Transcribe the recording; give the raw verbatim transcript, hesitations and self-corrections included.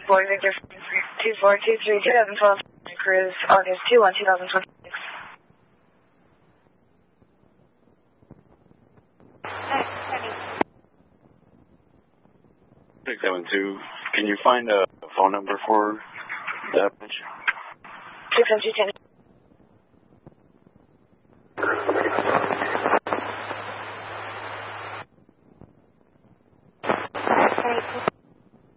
Boy Victor two four two three two seven twelve cruise August two one two thousand twenty six. six seven two. Can you find a phone number for that? six seven two ten.